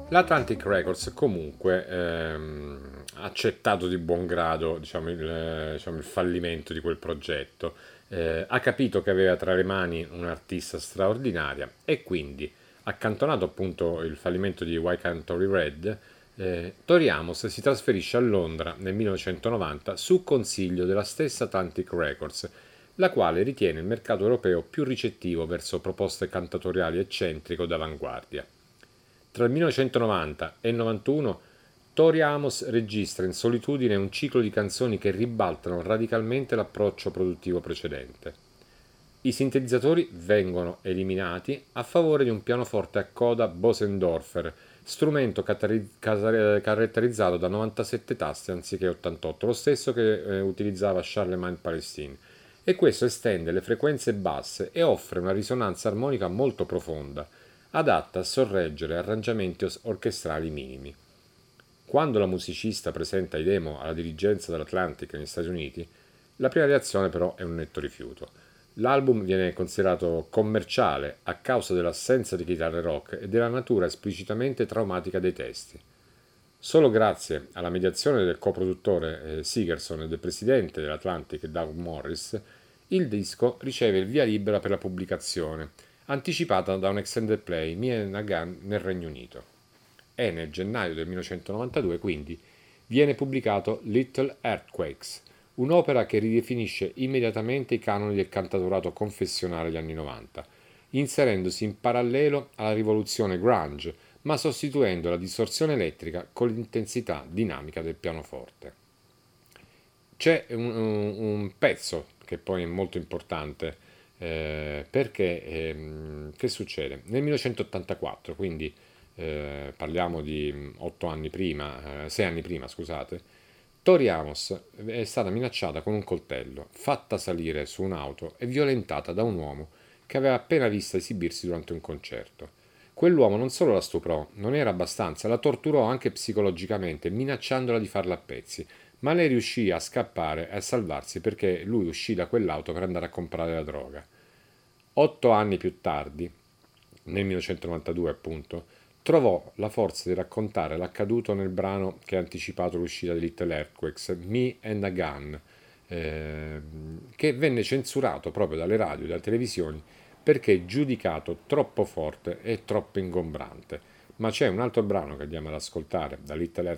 L'Atlantic Records comunque ha accettato di buon grado, diciamo, il fallimento di quel progetto. Ha capito che aveva tra le mani un'artista straordinaria e quindi, accantonato appunto il fallimento di Why Can't Tori Red, Tori Amos si trasferisce a Londra nel 1990 su consiglio della stessa Atlantic Records, la quale ritiene il mercato europeo più ricettivo verso proposte cantatoriali eccentriche o d'avanguardia. Tra il 1990 e il 91 Tori Amos registra in solitudine un ciclo di canzoni che ribaltano radicalmente l'approccio produttivo precedente. I sintetizzatori vengono eliminati a favore di un pianoforte a coda Bosendorfer, strumento caratterizzato da 97 tasti anziché 88, lo stesso che utilizzava Charlemagne Palestine, e questo estende le frequenze basse e offre una risonanza armonica molto profonda, adatta a sorreggere arrangiamenti orchestrali minimi. Quando la musicista presenta i demo alla dirigenza dell'Atlantic negli Stati Uniti, la prima reazione però è un netto rifiuto. L'album viene considerato commerciale a causa dell'assenza di chitarre rock e della natura esplicitamente traumatica dei testi. Solo grazie alla mediazione del coproduttore Sigerson e del presidente dell'Atlantic Doug Morris, il disco riceve il via libera per la pubblicazione, anticipata da un extended play Me and a Gun nel Regno Unito. E nel gennaio del 1992 quindi viene pubblicato Little Earthquakes, un'opera che ridefinisce immediatamente i canoni del cantautorato confessionale degli anni 90, inserendosi in parallelo alla rivoluzione grunge, ma sostituendo la distorsione elettrica con l'intensità dinamica del pianoforte. C'è un pezzo che poi è molto importante perché che succede? Nel 1984, quindi parliamo di 8 anni prima, 6 anni prima, scusate, Tori Amos è stata minacciata con un coltello, fatta salire su un'auto e violentata da un uomo che aveva appena vista esibirsi durante un concerto. Quell'uomo non solo la stuprò, non era abbastanza, la torturò anche psicologicamente, minacciandola di farla a pezzi, ma lei riuscì a scappare e a salvarsi perché lui uscì da quell'auto per andare a comprare la droga. 8 anni più tardi, nel 1992 appunto, trovò la forza di raccontare l'accaduto nel brano che ha anticipato l'uscita di Little Earthquakes, Me and a Gun, che venne censurato proprio dalle radio e dalle televisioni perché giudicato troppo forte e troppo ingombrante. Ma c'è un altro brano che andiamo ad ascoltare da Little